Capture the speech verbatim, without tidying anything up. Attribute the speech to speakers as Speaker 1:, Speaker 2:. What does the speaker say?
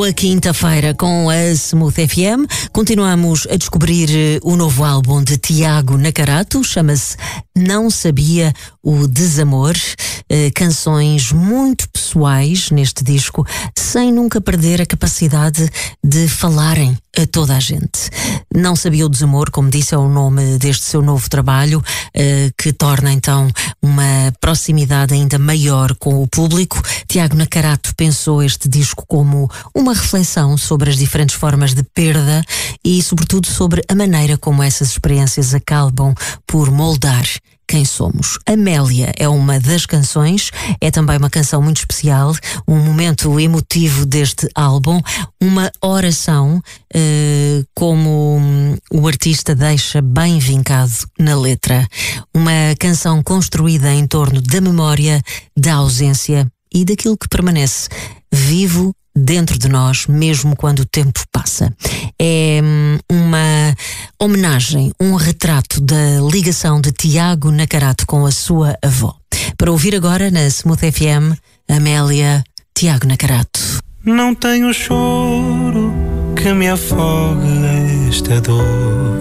Speaker 1: Boa quinta-feira com a Smooth F M. Continuamos a descobrir o novo álbum de Tiago Nacarato, chama-se Não Sabia o Desamor. Uh, canções muito pessoais neste disco, sem nunca perder a capacidade de falarem a toda a gente. Não Sabia o Desamor, como disse, é o nome deste seu novo trabalho, uh, que torna então uma proximidade ainda maior com o público. Tiago Nacarato pensou este disco como uma reflexão sobre as diferentes formas de perda e, sobretudo, sobre a maneira como essas experiências acabam por moldar quem somos. Amélia é uma das canções, é também uma canção muito especial, um momento emotivo deste álbum, uma oração, eh, como o artista deixa bem vincado na letra. Uma canção construída em torno da memória, da ausência e daquilo que permanece vivo dentro de nós, mesmo quando o tempo passa. É uma homenagem, um retrato da ligação de Tiago Nacarato com a sua avó. Para ouvir agora na Smooth F M, Amélia, Tiago Nacarato.
Speaker 2: Não tenho choro que me afogue esta dor.